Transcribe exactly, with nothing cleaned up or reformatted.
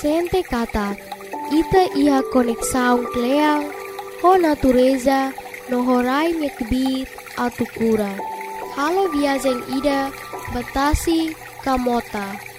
sente kata, ita iha konek saung kleang, ho natureza, no horai mekbit atu kura. Halo viajeng ida, batasi kamota.